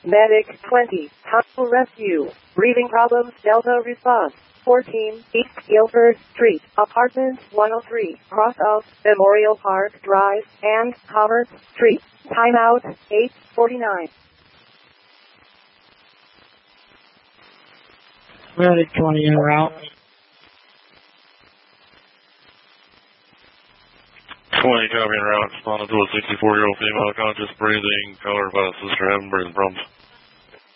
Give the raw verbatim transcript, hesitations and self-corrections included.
Medic twenty, hospital rescue. Breathing problems, Delta response. fourteen, East Guilford Street, apartment one oh three, cross of Memorial Park Drive and Commerce Street. Timeout, eight forty-nine. Medic twenty en route. twenty, copy en route. Responded to a sixty-four-year-old female conscious breathing, color by sister having breathing problems.